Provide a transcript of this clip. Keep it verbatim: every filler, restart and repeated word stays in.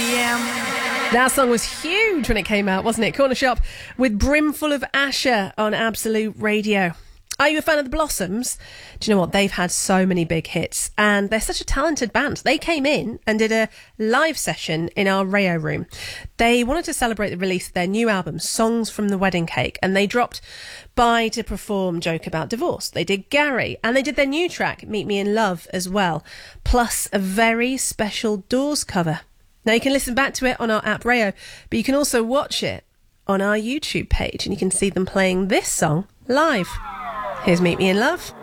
That song was huge when it came out, wasn't it? Corner Shop with Brimful of Asher on Absolute Radio. Are you a fan of the Blossoms? Do you know what? They've had so many big hits and they're such a talented band. They came in and did a live session in our Rayo room. They wanted to celebrate the release of their new album, Songs from the Wedding Cake, and they dropped by to perform Joke About Divorce. They did Gary and they did their new track, Meet Me in Love, as well, plus a very special Doors cover. Now, you can listen back to it on our app Rayo, but you can also watch it on our YouTube page and you can see them playing this song live. Here's Meet Me in Love.